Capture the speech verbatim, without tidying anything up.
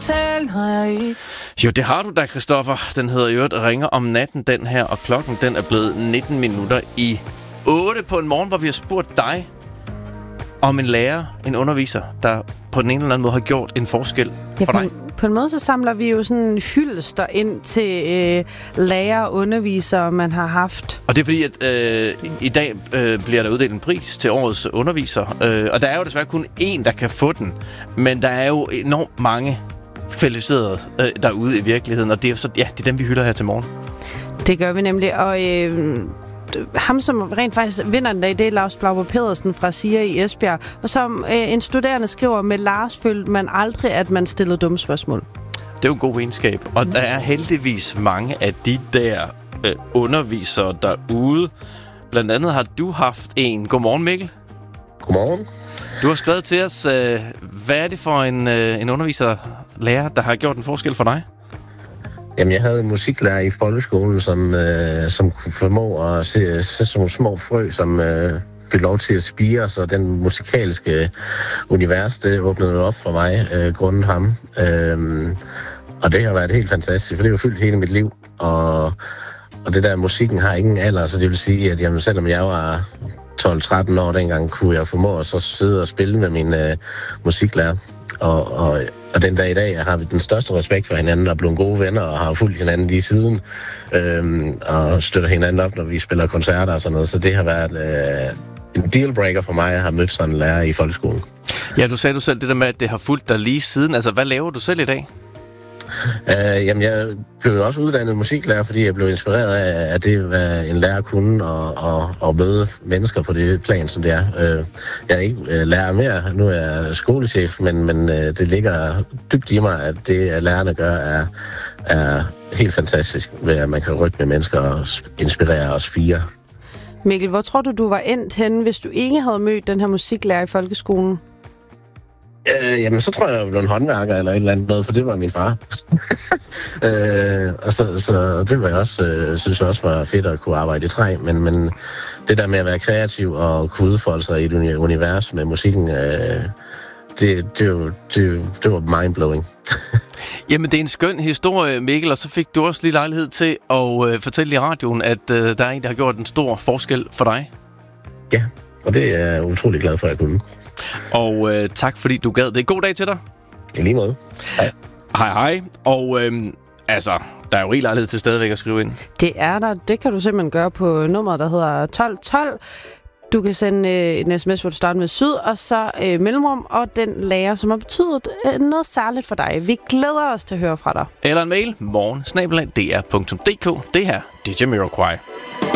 selv, har jeg ikke. Jo, det har du da, Christoffer. Den hedder jo Ringer om natten, den her, og klokken den er blevet nitten minutter i otte på en morgen, hvor vi har spurgt dig om en lærer, en underviser, der på den ene eller anden måde har gjort en forskel ja, for på, dig. På en måde så samler vi jo sådan hyldester ind til øh, lærer og undervisere, man har haft. Og det er fordi, at øh, i dag øh, bliver der uddelt en pris til årets underviser. Øh, og der er jo desværre kun én, der kan få den. Men der er jo enormt mange kvalificerede øh, derude i virkeligheden. Og det er jo så, ja, det er dem, vi hylder her til morgen. Det gør vi nemlig. Og øh, ham, som rent faktisk vinder den dag, det er Lars Blauber Pedersen fra S I A i Esbjerg. Og som øh, en studerende skriver, med Lars følte man aldrig, at man stillede dumme spørgsmål. Det er jo en god egenskab. Og mm. der er heldigvis mange af de der øh, undervisere derude. Blandt andet har du haft en. Godmorgen, Mikkel. Godmorgen. Du har skrevet til os, øh, hvad er det for en, øh, en underviser, lærer, der har gjort en forskel for dig? Jamen, jeg havde en musiklærer i folkeskolen, som, øh, som kunne formå at se, se sådan nogle små frø, som øh, fik lov til at spire, så den musikalske univers, det åbnede op for mig, øh, grundet ham. Øh, og det har været helt fantastisk, for det har fyldt hele mit liv, og, og det der musikken har ingen alder, så det vil sige, at jamen, selvom jeg var tolv tretten år dengang, kunne jeg formå at så sidde og spille med min øh, musiklærer. Og, og, og den dag i dag har vi den største respekt for hinanden og er blevet gode venner og har fulgt hinanden lige siden. Øhm, og støtter hinanden op, når vi spiller koncerter og sådan noget. Så det har været øh, en dealbreaker for mig at have mødt sådan en lærer i folkeskolen. Ja, du sagde du selv det der med, at det har fulgt dig lige siden. Altså, hvad laver du selv i dag? Uh, jamen, jeg blev jo også uddannet musiklærer, fordi jeg blev inspireret af, at det hvad en lærer kunne, og, og, og møde mennesker på det plan, som det er. Uh, jeg er ikke uh, lærer mere, nu er jeg skolechef, men, men uh, det ligger dybt i mig, at det, at lærerne gør, er, er helt fantastisk, ved at man kan rykke med mennesker og inspirere og spire. Mikkel, hvor tror du, du var endt henne, hvis du ikke havde mødt den her musiklærer i folkeskolen? Øh, jamen, så tror jeg, jeg blev en håndværker eller et eller andet noget, for det var min far. øh, og så, så det var jeg også, øh, synes jeg også var fedt at kunne arbejde i træ, men, men det der med at være kreativ og kunne udfolde sig i et univers med musikken, øh, det, det, det, det var mindblowing. Jamen, det er en skøn historie, Mikkel, og så fik du også lige lejlighed til at øh, fortælle i radioen, at øh, der er en, der har gjort en stor forskel for dig. Ja, og det er jeg utrolig glad for, at jeg kunne. Og øh, tak, fordi du gad det. God dag til dig. I lige måde. Hej. Hej, hej. Og øh, altså, der er jo rig lejlighed til stadigvæk at skrive ind. Det er der. Det kan du simpelthen gøre på nummeret, der hedder tolv tolv. Du kan sende øh, en sms, hvor du starter med syd, og så øh, mellemrum, og den lærer, som har betydet øh, noget særligt for dig. Vi glæder os til at høre fra dig. Eller en mail, morgen snabel-a d r punktum d k. Det her, D J Miroquai.